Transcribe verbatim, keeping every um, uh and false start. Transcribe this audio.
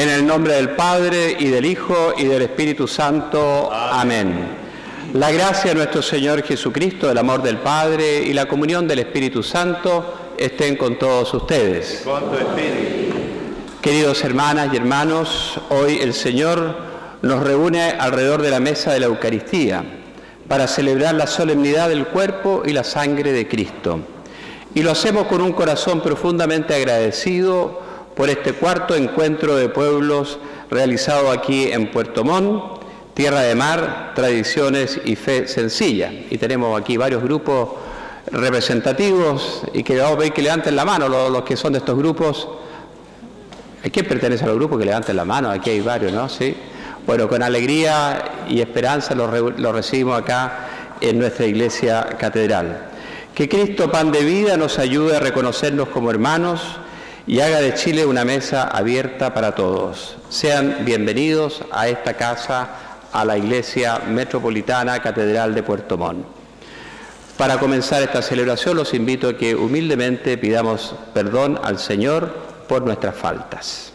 En el nombre del Padre, y del Hijo, y del Espíritu Santo. Amén. Amén. La gracia de nuestro Señor Jesucristo, el amor del Padre y la comunión del Espíritu Santo estén con todos ustedes. Y con tu espíritu. Queridos hermanas y hermanos, hoy el Señor nos reúne alrededor de la mesa de la Eucaristía para celebrar la solemnidad del cuerpo y la sangre de Cristo. Y lo hacemos con un corazón profundamente agradecido por este cuarto encuentro de pueblos realizado aquí en Puerto Montt, tierra de mar, tradiciones y fe sencilla. Y tenemos aquí varios grupos representativos y que vamos a ver que levanten la mano los, los que son de estos grupos. ¿A quién pertenece a los grupos? Que levanten la mano, aquí hay varios, ¿no? Sí. Bueno, con alegría y esperanza los, re, los recibimos acá en nuestra iglesia catedral. Que Cristo, pan de vida, nos ayude a reconocernos como hermanos y haga de Chile una mesa abierta para todos. Sean bienvenidos a esta casa, a la Iglesia Metropolitana Catedral de Puerto Montt. Para comenzar esta celebración los invito a que humildemente pidamos perdón al Señor por nuestras faltas.